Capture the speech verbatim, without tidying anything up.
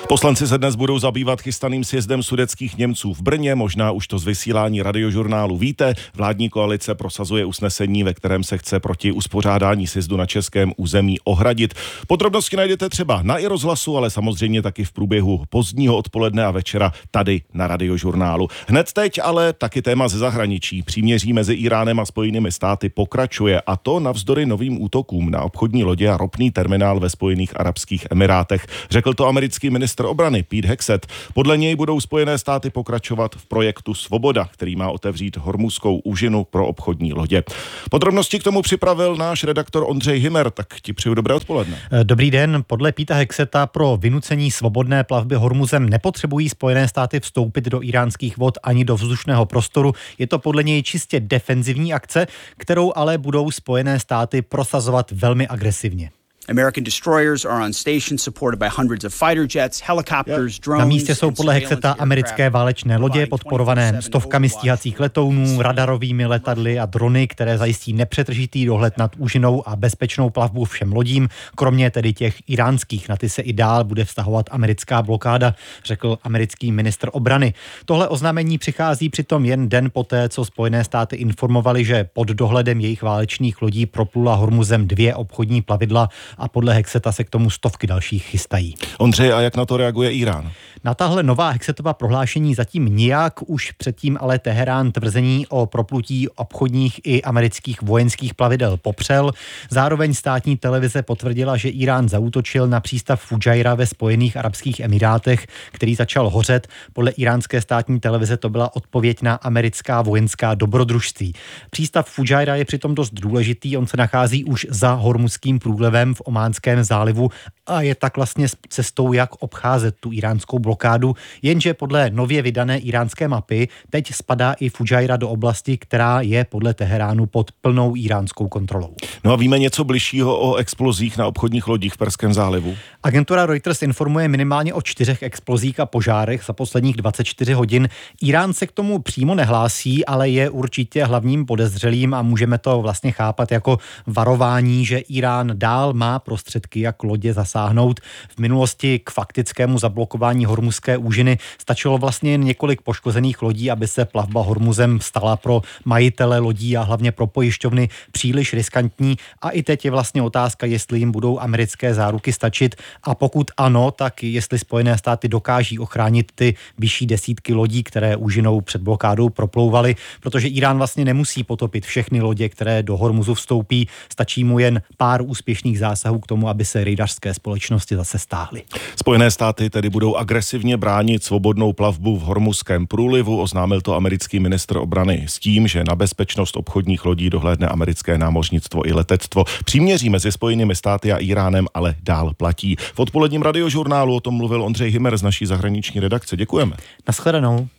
Poslanci se dnes budou zabývat chystaným sjezdem sudetských Němců v Brně, možná už to z vysílání Radiožurnálu víte. Vládní koalice prosazuje usnesení, ve kterém se chce proti uspořádání sjezdu na českém území ohradit. Podrobnosti najdete třeba na iRozhlasu, ale samozřejmě taky v průběhu pozdního odpoledne a večera tady na Radiožurnálu. Hned teď ale taky téma ze zahraničí. Příměří mezi Íránem a Spojenými státy pokračuje, a to navzdory novým útokům na obchodní lodě a ropný terminál ve Spojených arabských emirátech. Řekl to americký ministr obrany Pete Hegseth. Podle něj budou Spojené státy pokračovat v projektu Svoboda, který má otevřít Hormuzskou úžinu pro obchodní lodě. Podrobnosti k tomu připravil náš redaktor Ondřej Hymer, tak ti přeju dobré odpoledne. Dobrý den. Podle Peta Hegsetha pro vynucení svobodné plavby Hormuzem nepotřebují Spojené státy vstoupit do íránských vod ani do vzdušného prostoru. Je to podle něj čistě defenzivní akce, kterou ale budou Spojené státy prosazovat velmi agresivně. American destroyers are on station supported by hundreds of fighter jets, helicopters, drones. Na místě jsou podle Hegsetha americké válečné lodě podporované stovkami stíhacích letounů, radarovými letadly a drony, které zajistí nepřetržitý dohled nad úžinou a bezpečnou plavbu všem lodím, kromě tedy těch iránských. Na ty se i dál bude vztahovat americká blokáda, řekl americký ministr obrany. Tohle oznámení přichází přitom jen den poté, co Spojené státy informovali, že pod dohledem jejich válečných lodí proplula Hormuzem dvě obchodní plavidla a podle Hegsetha se k tomu stovky dalších chystají. Ondřej, a jak na to reaguje Írán? Na tahle nová Hegsethova prohlášení zatím nijak, už předtím ale Teherán tvrzení o proplutí obchodních i amerických vojenských plavidel popřel. Zároveň státní televize potvrdila, že Írán zaútočil na přístav Fudžajra ve Spojených arabských emirátech, který začal hořet. Podle iránské státní televize to byla odpověď na americká vojenská dobrodružství. Přístav Fudžajra je přitom dost důležitý, on se nachází už za Hormuzským průlivem v Ománském zálivu a je tak vlastně cestou, jak obcházet tu iránskou blokádu, jenže podle nově vydané iránské mapy teď spadá i Fudžajra do oblasti, která je podle Teheránu pod plnou iránskou kontrolou. No a víme něco bližšího o explozích na obchodních lodích v Perském zálivu? Agentura Reuters informuje minimálně o čtyřech explozích a požárech za posledních dvacet čtyři hodin. Irán se k tomu přímo nehlásí, ale je určitě hlavním podezřelým a můžeme to vlastně chápat jako varování, že Irán dál má prostředky, jak lodě zasáhnout. V minulosti k faktickému zablokování Hormuzské úžiny stačilo vlastně jen několik poškozených lodí, aby se plavba Hormuzem stala pro majitele lodí a hlavně pro pojišťovny příliš riskantní. A i teď je vlastně otázka, jestli jim budou americké záruky stačit, a pokud ano, tak jestli Spojené státy dokáží ochránit ty vyšší desítky lodí, které úžinou před blokádou proplouvaly, protože Irán vlastně nemusí potopit všechny lodě, které do Hormuzu vstoupí, stačí mu jen pár úspěšných zásahů k tomu, aby se rejdařské společnosti zase stáhly. Spojené státy tedy budou agresivně bránit svobodnou plavbu v Hormuzském průlivu, oznámil to americký ministr obrany s tím, že na bezpečnost obchodních lodí dohlédne americké námořnictvo i letectvo. Příměří mezi Spojenými státy a Íránem ale dál platí. V odpoledním Radiožurnálu o tom mluvil Ondřej Hymer z naší zahraniční redakce. Děkujeme. Naschledanou.